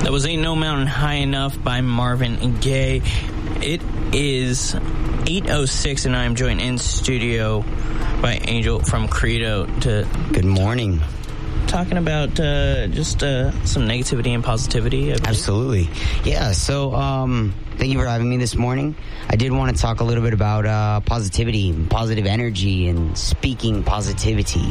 That was Ain't No Mountain High Enough by Marvin Gaye. It is 8:06 and I am joined in studio by Angel from Credo to... Good morning. Talking about just some negativity and positivity. Absolutely. Yeah, so thank you for having me this morning. I did want to talk a little bit about positivity, positive energy, and speaking positivity.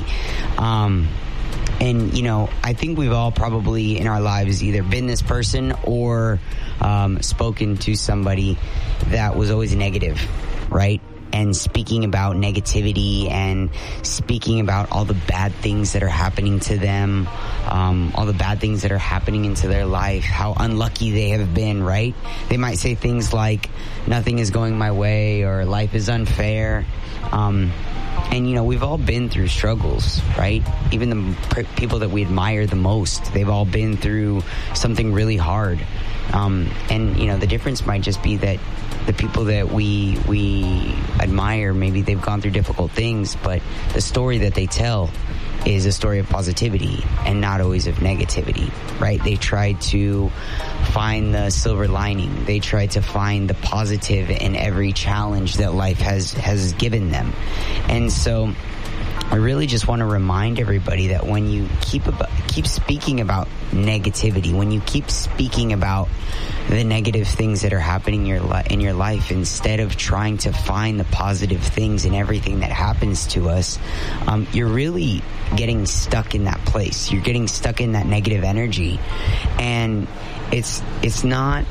And, you know, I think we've all probably in our lives either been this person or spoken to somebody that was always negative, right? And speaking about negativity and speaking about all the bad things that are happening to them, all the bad things that are happening into their life, how unlucky they have been, right? They might say things like, nothing is going my way, or life is unfair. And, you know, we've all been through struggles, right? Even the people that we admire the most, they've all been through something really hard. And, you know, the difference might just be that the people that we admire, maybe they've gone through difficult things, but the story that they tell is a story of positivity and not always of negativity, right? They try to find the silver lining. They try to find the positive in every challenge that life has given them. And so I really just want to remind everybody that when you keep speaking about negativity, when you keep speaking about the negative things that are happening in your life, instead of trying to find the positive things in everything that happens to us, you're really getting stuck in that place. You're getting stuck in that negative energy, and it's not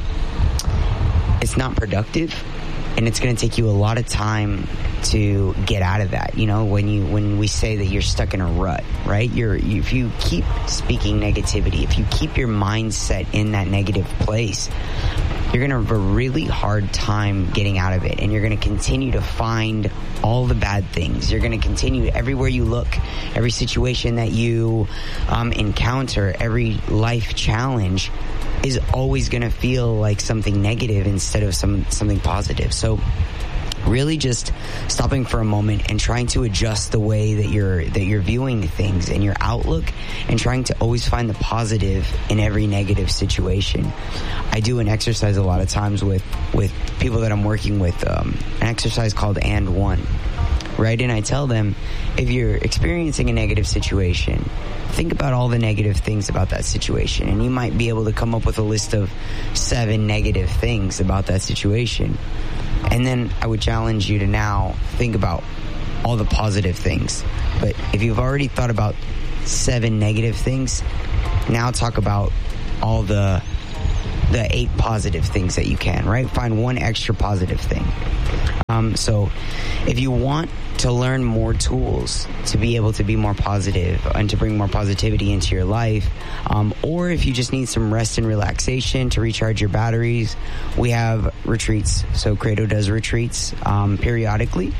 productive. And it's going to take you a lot of time to get out of that. You know, when we say that you're stuck in a rut, right? If you keep speaking negativity, if you keep your mindset in that negative place, you're going to have a really hard time getting out of it. And you're going to continue to find all the bad things. You're going to continue everywhere you look, every situation that you encounter, every life challenge is always going to feel like something negative instead of something positive. So really just stopping for a moment and trying to adjust the way that you're viewing things and your outlook, and trying to always find the positive in every negative situation. I do an exercise a lot of times with people that I'm working with, an exercise called And One, right? And I tell them, if you're experiencing a negative situation, think about all the negative things about that situation, and you might be able to come up with a list of 7 negative things about that situation. And then I would challenge you to now think about all the positive things. But if you've already thought about 7 negative things, now talk about all the 8 positive things that you can, right? Find one extra positive thing. So if you want to learn more tools to be able to be more positive and to bring more positivity into your life, or if you just need some rest and relaxation to recharge your batteries, we have retreats. So Credo does retreats periodically.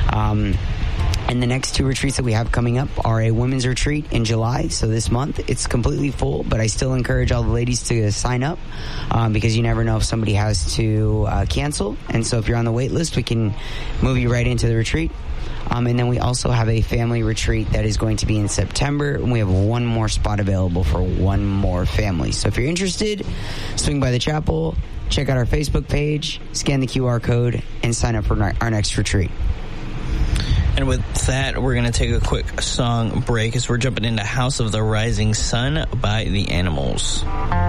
And the next 2 retreats that we have coming up are a women's retreat in July. So this month, it's completely full, but I still encourage all the ladies to sign up because you never know if somebody has to cancel. And so if you're on the wait list, we can move you right into the retreat. And then we also have a family retreat that is going to be in September, and we have 1 more spot available for 1 more family. So if you're interested, swing by the chapel, check out our Facebook page, scan the QR code, and sign up for our next retreat. And with that, we're going to take a quick song break as we're jumping into House of the Rising Sun by The Animals.